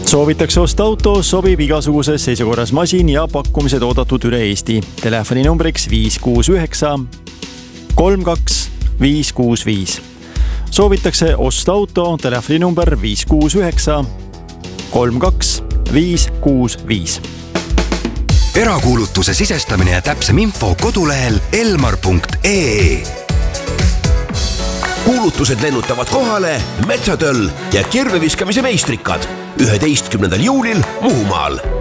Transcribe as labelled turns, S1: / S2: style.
S1: Soovitakse osta auto, sobib igasuguses seisukorras masin ja pakkumised oodatud üle Eesti. Telefoni numbriks 569 32 565. Soovitakse osta auto, telefoni number 569 32 565.
S2: Erakuulutuse sisestamine ja täpsem info kodulehel elmar.ee.
S3: Kuulutused lennutavad kohale Metsatöll ja kirveviskamise meistrikad 11. juulil Muhumaal.